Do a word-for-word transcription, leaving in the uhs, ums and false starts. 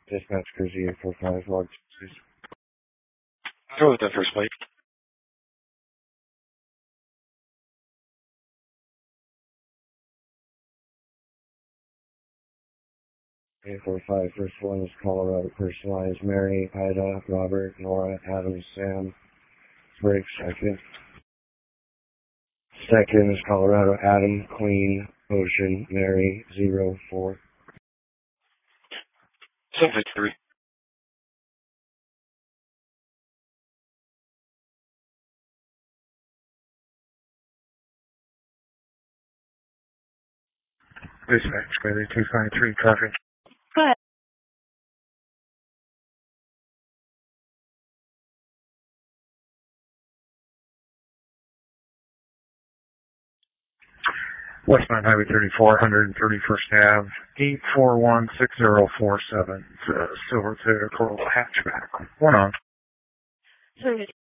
Dispatch Cruise eight four five, log please. Go with that first flight. eight four five, first one is Colorado, personalized Mary, Ida, Robert, Nora, Adam, Sam, break second. Second is Colorado, Adam, Queen, Ocean, Mary, zero, four. seven fifty-three. Dispatch, Square two five three, traffic. Go ahead. Westbound Highway thirty-four, one thirty-first Avenue, eight four one six zero four seven, uh, Silver Toyota Corolla hatchback. One on. Service